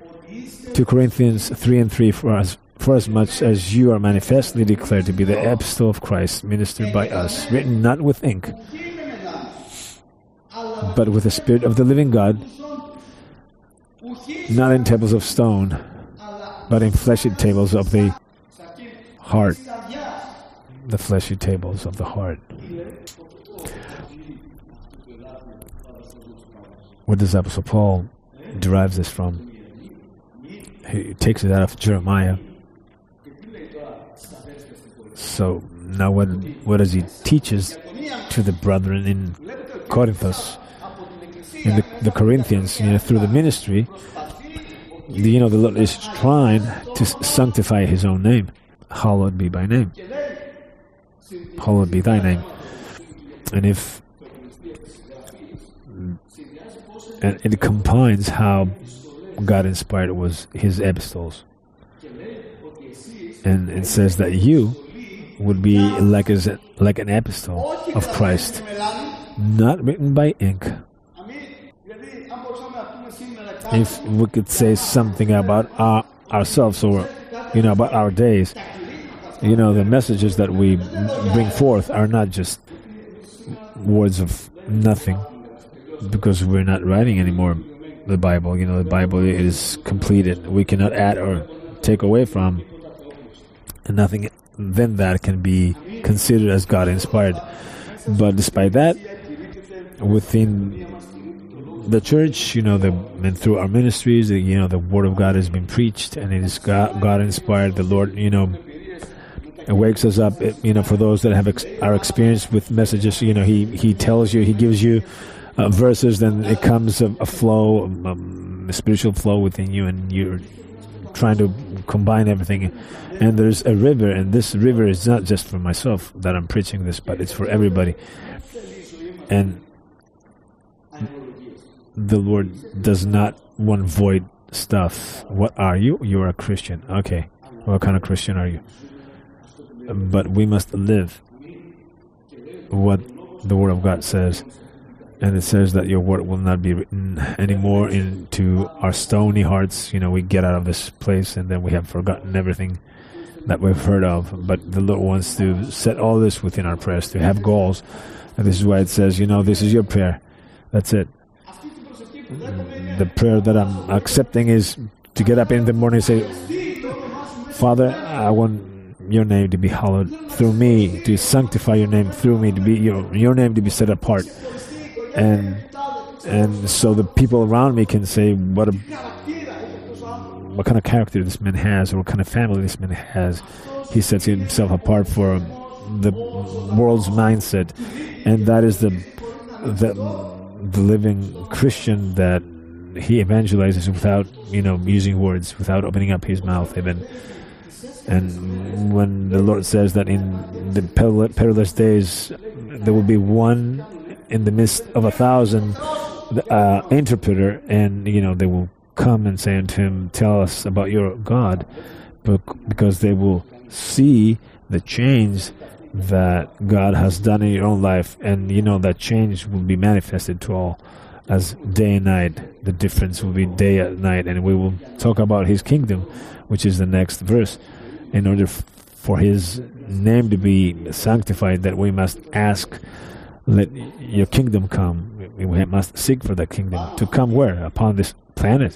2 Corinthians 3:3, for as much as you are manifestly declared to be the epistle of Christ, ministered by us, written not with ink, but with the Spirit of the living God, not in tables of stone, but in fleshy tables of the heart. The fleshy tables of the heart. Where does Apostle Paul derives this from? He takes it out of Jeremiah. So now what does he teaches to the brethren in Corinth, in the Corinthians, through the ministry? The Lord is trying to sanctify His own name. Hallowed be thy name. Hallowed be thy name. And it combines how God inspired was His epistles. And it says that you would be like an epistle of Christ, not written by ink. If we could say something about ourselves or about our days, the messages that we bring forth are not just words of nothing, because we're not writing anymore the Bible. The Bible is completed. We cannot add or take away from, and nothing then that can be considered as God inspired. But despite that, within the church, and through our ministries, the Word of God has been preached, and it is God inspired. The Lord, it wakes us up. For those that are experienced with messages, He tells you, He gives you verses, then it comes a flow, a spiritual flow within you, and you're trying to combine everything. And there's a river, and this river is not just for myself that I'm preaching this, but it's for everybody. And the Lord does not want void stuff. What are you? You're a Christian. Okay. What kind of Christian are you? But we must live what the Word of God says. And it says that your word will not be written anymore into our stony hearts. We get out of this place and then we have forgotten everything that we've heard of. But the Lord wants to set all this within our prayers, to have goals. And this is why it says, this is your prayer. That's it. The prayer that I'm accepting is to get up in the morning and say, Father, I want your name to be hallowed through me, to sanctify your name through me, to be your name to be set apart. And so the people around me can say what kind of character this man has, or what kind of family this man has. He sets himself apart for the world's mindset, and that is the living Christian that he evangelizes without using words, without opening up his mouth even. And when the Lord says that in the perilous days there will be one in the midst of 1,000 interpreter, and they will come and say unto him, tell us about your God, because they will see the change that God has done in your own life, and that change will be manifested to all as day and night. The difference will be day and night, and we will talk about His kingdom, which is the next verse. In order for His name to be sanctified, that we must ask, let your kingdom come. We must seek for the kingdom to come where? Upon this planet.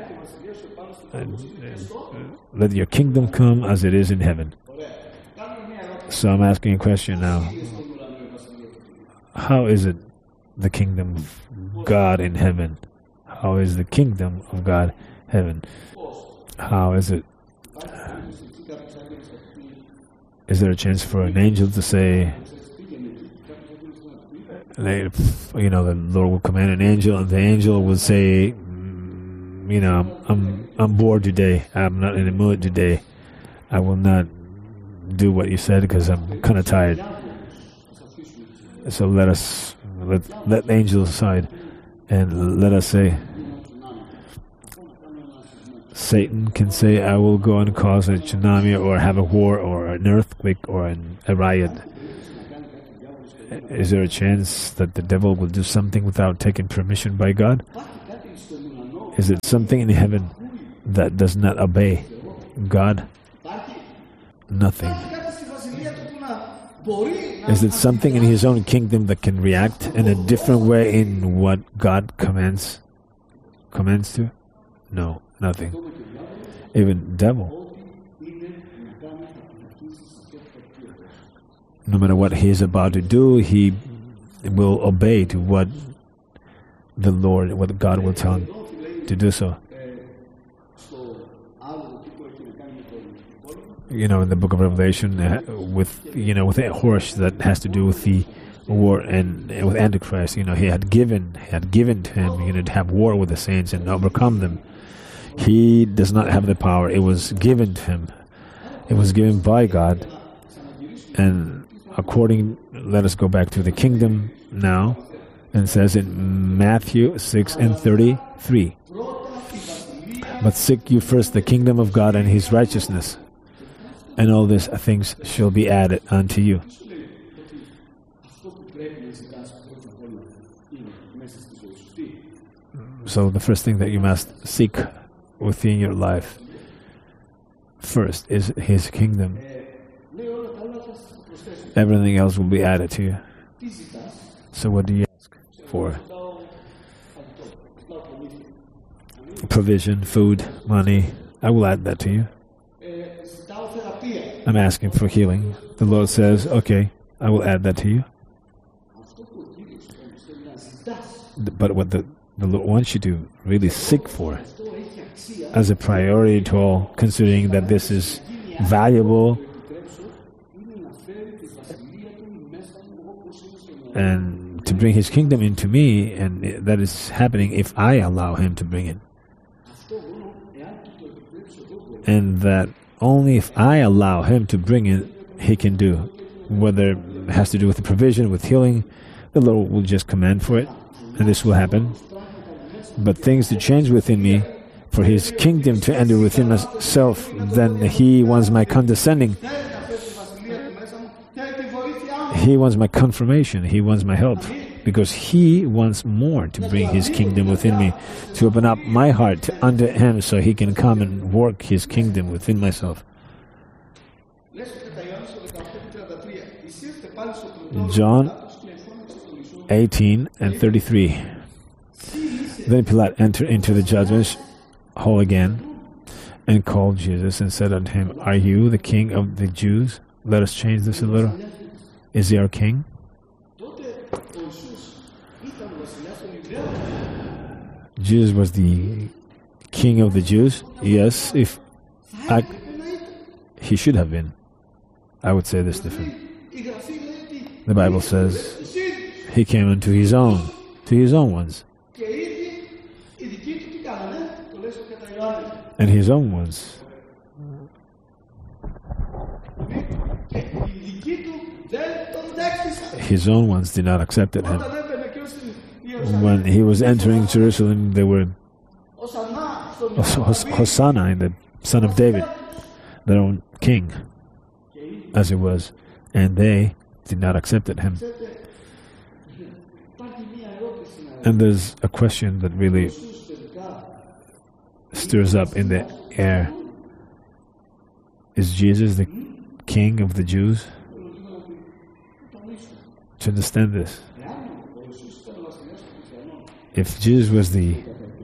Let your kingdom come as it is in heaven. So I'm asking a question now. How is it the kingdom of God in heaven? How is the kingdom of God heaven? How is it? Is there a chance for an angel to say, the Lord will command an angel, and the angel will say, I'm bored today. I'm not in the mood today. I will not do what you said because I'm kind of tired. So let the angel aside, and let us say, Satan can say, I will go and cause a tsunami, or have a war, or an earthquake, or a riot. Is there a chance that the devil will do something without taking permission by God? Is it something in heaven that does not obey God? Nothing. Is it something in his own kingdom that can react in a different way in what God commands to? No, nothing. Even devil, no matter what he is about to do, he will obey to what the Lord, what God will tell him to do so. In the book of Revelation, with a horse that has to do with the war and with Antichrist, he had given to him, to have war with the saints and overcome them. He does not have the power. It was given to him. It was given by God. And let us go back to the kingdom now, and it says in Matthew 6:33, "But seek you first the kingdom of God and his righteousness, and all these things shall be added unto you." So the first thing that you must seek within your life first is his kingdom. Everything else will be added to you. So what do you ask for? Provision, food, money. I will add that to you. I'm asking for healing. The Lord says, okay, I will add that to you. But what the Lord wants you to really seek for as a priority to all, considering that this is valuable and to bring his kingdom into me, and that is happening if I allow him to bring it. And that only if I allow him to bring it, he can do. Whether it has to do with the provision, with healing, the Lord will just command for it, and this will happen. But things to change within me, for his kingdom to enter within myself, then he wants my condescending. He wants my confirmation. He wants my help. Because he wants more to bring his kingdom within me, to open up my heart unto him so he can come and work his kingdom within myself. John 18:33. Then Pilate entered into the judgment hall again, and called Jesus, and said unto him, "Are you the king of the Jews?" Let us change this a little. Is he our king? Jesus was the king of the Jews. Yes, he should have been. I would say this different. The Bible says he came unto his own ones. And his own ones. His own ones did not accept him. When he was entering Jerusalem, they were Hosanna in the Son of David, their own king, as it was, and they did not accept him. And there's a question that really stirs up in the air. Is Jesus the king of the Jews? To understand this, if Jesus was the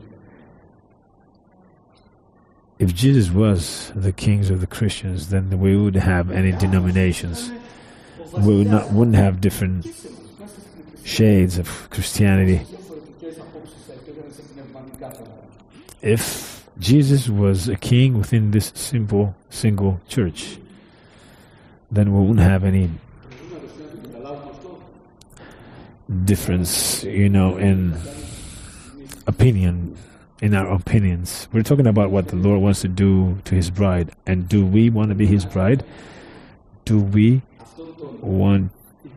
kings of the Christians, then we wouldn't have any denominations. We wouldn't have different shades of Christianity. If Jesus was a king within this simple single church, then we wouldn't have any difference, in opinion, in our opinions. We're talking about what the Lord wants to do to his bride. And do we want to be his bride? Do we want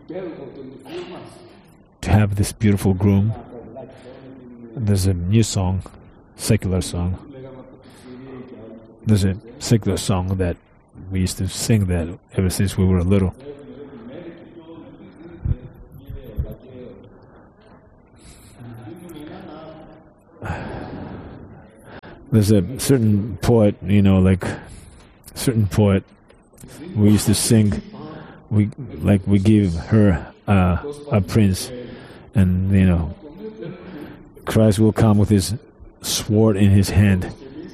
to have this beautiful groom? There's a new song, secular song. There's a secular song that we used to sing that ever since we were little. There's a certain poet, like certain poet we used to sing. We give her a prince, and Christ will come with his sword in his hand,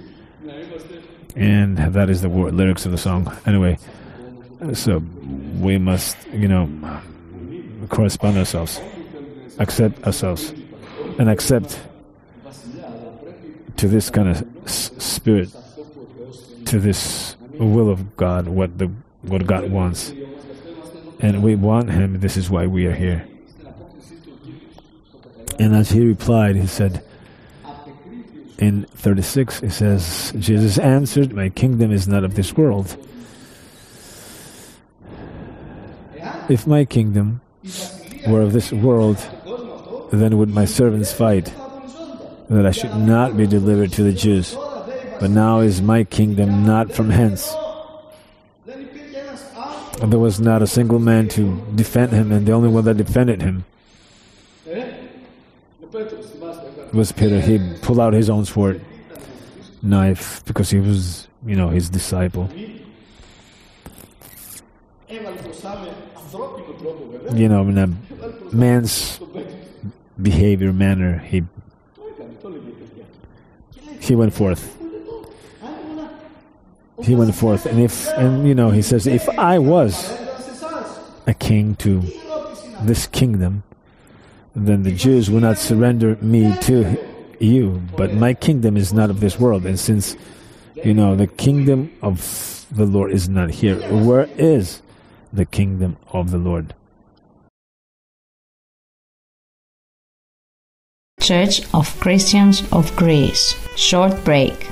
and that is the lyrics of the song. Anyway, so we must correspond ourselves, accept ourselves, and accept to this kind of spirit, to this will of God, what God wants. And we want Him, this is why we are here. And as he replied, he said, in 36, it says, Jesus answered, "My kingdom is not of this world. If my kingdom were of this world, then would my servants fight, that I should not be delivered to the Jews. But now is my kingdom not from hence." And there was not a single man to defend him, and the only one that defended him was Peter. He pulled out his own sword, knife, because he was, his disciple. In a man's behavior, manner, he went forth. He went forth, and he says, if I was a king to this kingdom, then the Jews will not surrender me to you. But my kingdom is not of this world, and since the kingdom of the Lord is not here, where is the kingdom of the Lord? Church of Christians of Greece. Short break.